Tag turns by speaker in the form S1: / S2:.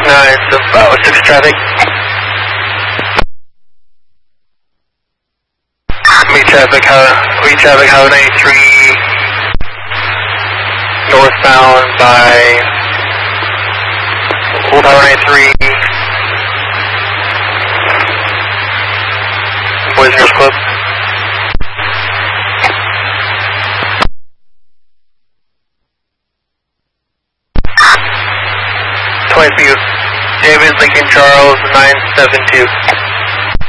S1: 6 traffic. Meet traffic, Highway 93, northbound by Old Highway 93, Boys and Girls Club. David Lincoln Charles 972.